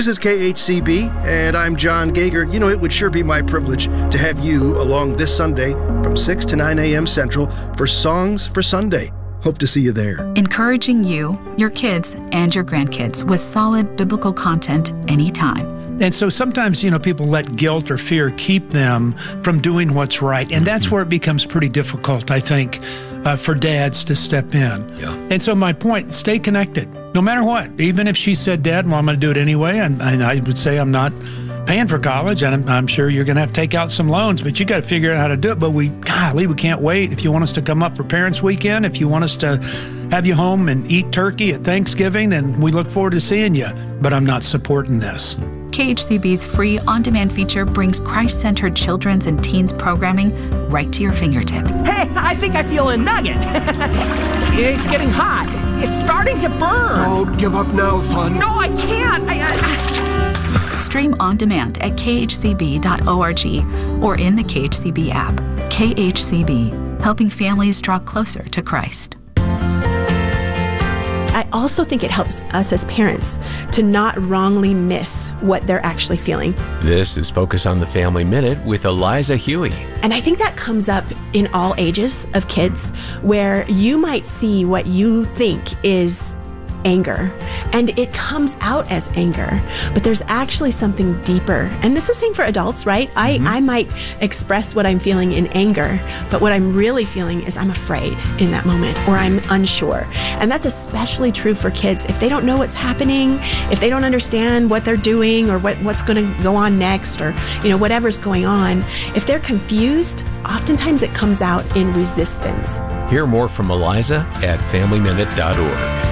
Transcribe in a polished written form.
This is KHCB, and I'm John Gager. You know, it would sure be my privilege to have you along this Sunday from 6 to 9 a.m. Central for Songs for Sunday. Hope to see you there. Encouraging you, your kids, and your grandkids with solid biblical content anytime. And so sometimes, people let guilt or fear keep them from doing what's right. And that's where it becomes pretty difficult, I think, for dads to step in. Yeah. And so my point, stay connected, no matter what. Even if she said, Dad, well, I'm going to do it anyway. And I would say I'm not paying for college, and I'm sure you're going to have to take out some loans, but you got to figure out how to do it. But we can't wait. If you want us to come up for Parents Weekend, if you want us to have you home and eat turkey at Thanksgiving, and we look forward to seeing you. But I'm not supporting this. KHCB's free on-demand feature brings Christ-centered children's and teens programming right to your fingertips. Hey, I think I feel a nugget. It's getting hot. It's starting to burn. Don't give up now, son. No, I can't. Stream on demand at khcb.org or in the KHCB app. KHCB, helping families draw closer to Christ. I also think it helps us as parents to not wrongly miss what they're actually feeling. This is Focus on the Family Minute with Eliza Huey. And I think that comes up in all ages of kids, where you might see what you think is anger, and it comes out as anger, but there's actually something deeper. And this is the same for adults, right? I might express what I'm feeling in anger, but what I'm really feeling is I'm afraid in that moment, or I'm unsure. And that's especially true for kids. If they don't know what's happening, if they don't understand what they're doing or what's going to go on next, or whatever's going on, if they're confused, oftentimes it comes out in resistance. Hear more from Eliza at FamilyMinute.org.